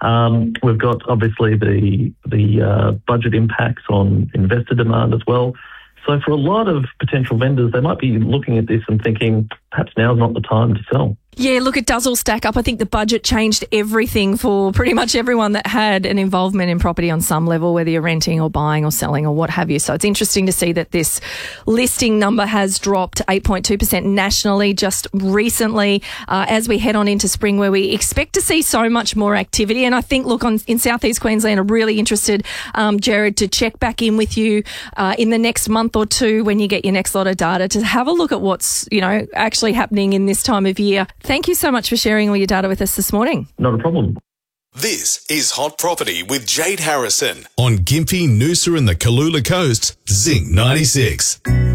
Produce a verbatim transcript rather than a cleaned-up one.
Um, we've got obviously the the uh, budget impacts on investor demand as well. So for a lot of potential vendors, they might be looking at this and thinking, perhaps now's not the time to sell. Yeah, look, it does all stack up. I think the budget changed everything for pretty much everyone that had an involvement in property on some level, whether you're renting or buying or selling or what have you. So it's interesting to see that this listing number has dropped eight point two percent nationally just recently uh, as we head on into spring, where we expect to see so much more activity. And I think, look, on in Southeast Queensland, I'm really interested, um, Jared, to check back in with you uh, in the next month or two when you get your next lot of data to have a look at what's, you know, actually happening in this time of year. Thank you so much for sharing all your data with us this morning. Not a problem. This is Hot Property with Jade Harrison on Gympie, Noosa and the Kalula Coast, Zing ninety-six.